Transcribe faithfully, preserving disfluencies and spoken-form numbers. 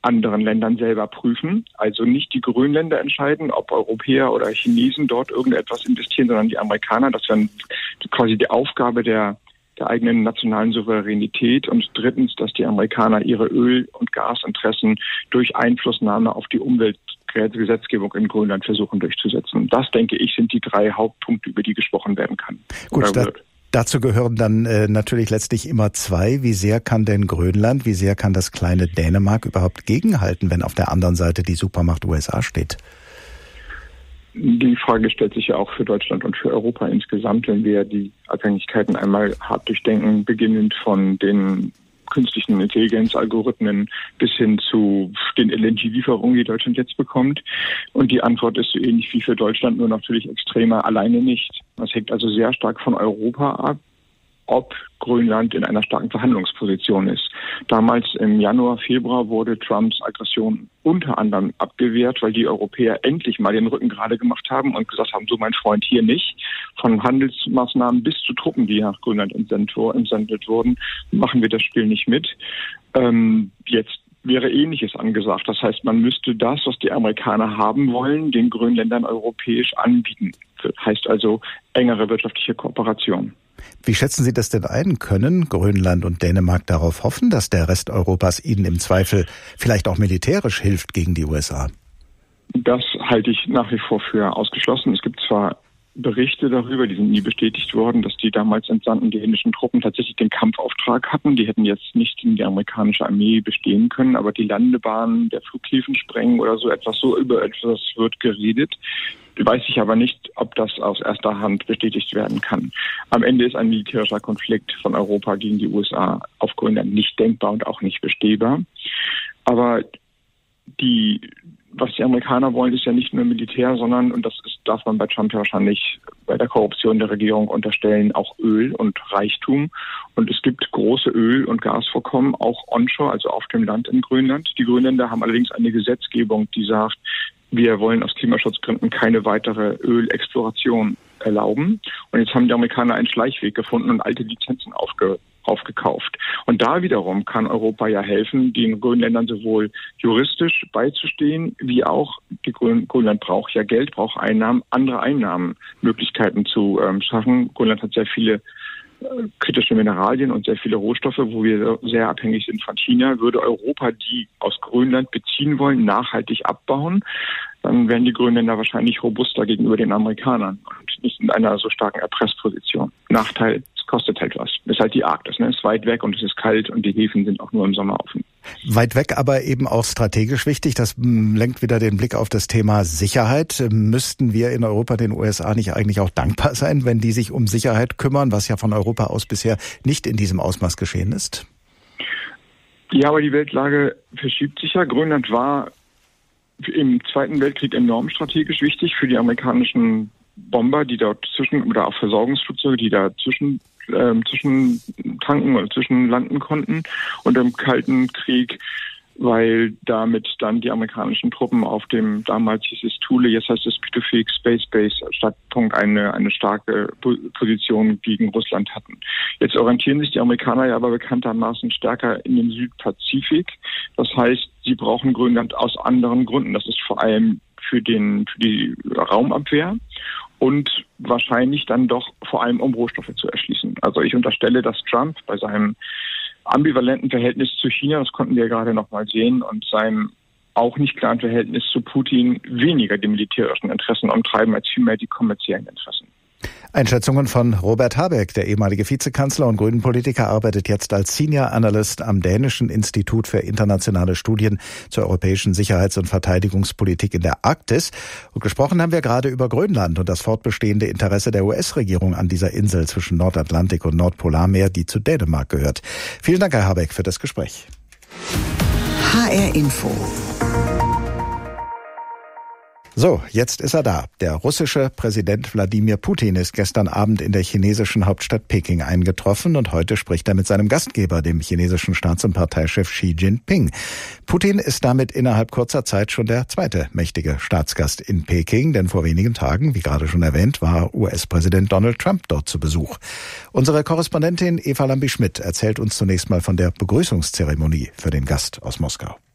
anderen Ländern selber prüfen. Also nicht die Grönländer entscheiden, ob Europäer oder Chinesen dort irgendetwas investieren, sondern die Amerikaner. Das wäre quasi die Aufgabe der, der eigenen nationalen Souveränität. Und drittens, dass die Amerikaner ihre Öl- und Gasinteressen durch Einflussnahme auf die Umweltgesetzgebung in Grönland versuchen durchzusetzen. Das, denke ich, sind die drei Hauptpunkte, über die gesprochen werden kann. Gut, da, dazu gehören dann äh, natürlich letztlich immer zwei. Wie sehr kann denn Grönland, wie sehr kann das kleine Dänemark überhaupt gegenhalten, wenn auf der anderen Seite die Supermacht U S A steht? Die Frage stellt sich ja auch für Deutschland und für Europa insgesamt, wenn wir die Abhängigkeiten einmal hart durchdenken, beginnend von den künstlichen Intelligenz-Algorithmen bis hin zu den L N G-Lieferungen, die Deutschland jetzt bekommt. Und die Antwort ist so ähnlich wie für Deutschland, nur natürlich extremer, alleine nicht. Das hängt also sehr stark von Europa ab, ob Grönland in einer starken Verhandlungsposition ist. Damals im Januar, Februar wurde Trumps Aggression unter anderem abgewehrt, weil die Europäer endlich mal den Rücken gerade gemacht haben und gesagt haben, so mein Freund, hier nicht. Von Handelsmaßnahmen bis zu Truppen, die nach Grönland entsendet wurden, machen wir das Spiel nicht mit. Ähm, jetzt wäre Ähnliches angesagt. Das heißt, man müsste das, was die Amerikaner haben wollen, den Grönländern europäisch anbieten. Das heißt also engere wirtschaftliche Kooperation. Wie schätzen Sie das denn ein? Können Grönland und Dänemark darauf hoffen, dass der Rest Europas ihnen im Zweifel vielleicht auch militärisch hilft gegen die U S A? Das halte ich nach wie vor für ausgeschlossen. Es gibt zwar Berichte darüber, die sind nie bestätigt worden, dass die damals entsandten dänischen Truppen tatsächlich den Kampfauftrag hatten. Die hätten jetzt nicht in die amerikanische Armee bestehen können, aber die Landebahnen der Flughäfen sprengen oder so etwas, so über etwas wird geredet. Weiß ich aber nicht, ob das aus erster Hand bestätigt werden kann. Am Ende ist ein militärischer Konflikt von Europa gegen die U S A auf Grönland nicht denkbar und auch nicht bestehbar. Aber die, was die Amerikaner wollen, ist ja nicht nur Militär, sondern, und das ist, darf man bei Trump ja wahrscheinlich bei der Korruption der Regierung unterstellen, auch Öl und Reichtum. Und es gibt große Öl- und Gasvorkommen, auch onshore, also auf dem Land in Grönland. Die Grönländer haben allerdings eine Gesetzgebung, die sagt, wir wollen aus Klimaschutzgründen keine weitere Ölexploration erlauben. Und jetzt haben die Amerikaner einen Schleichweg gefunden und alte Lizenzen aufge, aufgekauft. Und da wiederum kann Europa ja helfen, den Grönländern sowohl juristisch beizustehen, wie auch, die Grön, Grönland braucht ja Geld, braucht Einnahmen, andere Einnahmenmöglichkeiten zu ähm, schaffen. Grönland hat sehr viele kritische Mineralien und sehr viele Rohstoffe, wo wir sehr abhängig sind von China. Würde Europa die aus Grönland beziehen wollen, nachhaltig abbauen, dann wären die Grönländer wahrscheinlich robuster gegenüber den Amerikanern und nicht in einer so starken Erpressposition. Nachteil, es kostet halt was. Es ist halt die Arktis, ne? Es ist weit weg und es ist kalt und die Häfen sind auch nur im Sommer offen. Weit weg, aber eben auch strategisch wichtig. Das lenkt wieder den Blick auf das Thema Sicherheit. Müssten wir in Europa den U S A nicht eigentlich auch dankbar sein, wenn die sich um Sicherheit kümmern, was ja von Europa aus bisher nicht in diesem Ausmaß geschehen ist? Ja, aber die Weltlage verschiebt sich ja. Grönland war im Zweiten Weltkrieg enorm strategisch wichtig für die amerikanischen Bomber, die dort zwischen, oder auch Versorgungsflugzeuge, die da zwischen Ähm, zwischen tanken oder zwischen landen konnten und im Kalten Krieg, weil damit dann die amerikanischen Truppen auf dem, damals hieß es Thule, jetzt heißt es Pitufik Space Base Stützpunkt eine, eine starke Position gegen Russland hatten. Jetzt orientieren sich die Amerikaner ja aber bekanntermaßen stärker in den Südpazifik. Das heißt, sie brauchen Grönland aus anderen Gründen. Das ist vor allem für den, für die Raumabwehr und wahrscheinlich dann doch vor allem, um Rohstoffe zu erschließen. Also ich unterstelle, dass Trump bei seinem ambivalenten Verhältnis zu China, das konnten wir gerade noch mal sehen, und seinem auch nicht klaren Verhältnis zu Putin weniger die militärischen Interessen umtreiben, als vielmehr die kommerziellen Interessen. Einschätzungen von Robert Habeck, der ehemalige Vizekanzler und Grünen-Politiker, arbeitet jetzt als Senior Analyst am Dänischen Institut für internationale Studien zur europäischen Sicherheits- und Verteidigungspolitik in der Arktis. Und gesprochen haben wir gerade über Grönland und das fortbestehende Interesse der U S-Regierung an dieser Insel zwischen Nordatlantik und Nordpolarmeer, die zu Dänemark gehört. Vielen Dank, Herr Habeck, für das Gespräch. H R Info. So, jetzt ist er da. Der russische Präsident Wladimir Putin ist gestern Abend in der chinesischen Hauptstadt Peking eingetroffen und heute spricht er mit seinem Gastgeber, dem chinesischen Staats- und Parteichef Xi Jinping. Putin ist damit innerhalb kurzer Zeit schon der zweite mächtige Staatsgast in Peking, denn vor wenigen Tagen, wie gerade schon erwähnt, war U S-Präsident Donald Trump dort zu Besuch. Unsere Korrespondentin Eva Lambi-Schmidt erzählt uns zunächst mal von der Begrüßungszeremonie für den Gast aus Moskau.